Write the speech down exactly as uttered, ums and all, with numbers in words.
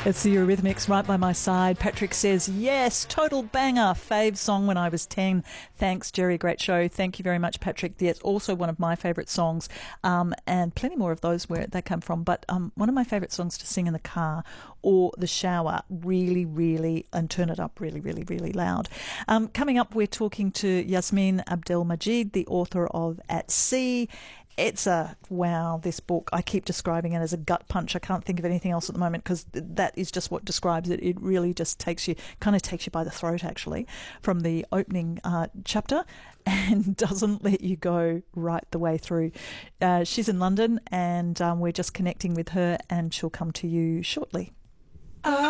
It's the Eurythmics right by my side. Patrick says, yes, total banger. Fave song when I was ten. Thanks, Jerry. Great show. Thank you very much, Patrick. It's also one of my favourite songs, um, and plenty more of those where they come from. But um, one of my favourite songs to sing in the car or the shower, really, really, and turn it up really, really, really loud. Um, coming up, we're talking to Yasmin Abdelmajid, the author of At Sea. It's a, wow, this book, I keep describing it as a gut punch. I can't think of anything else at the moment because that is just what describes it. It really just takes you, kind of takes you by the throat, actually, from the opening uh, chapter and doesn't let you go right the way through. Uh, she's in London and um, we're just connecting with her and she'll come to you shortly.